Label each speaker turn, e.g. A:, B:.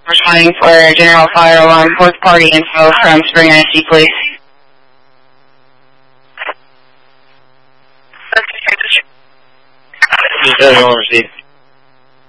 A: Responding for general fire alarm, fourth party info from Spring IC, please.
B: Just everyone received.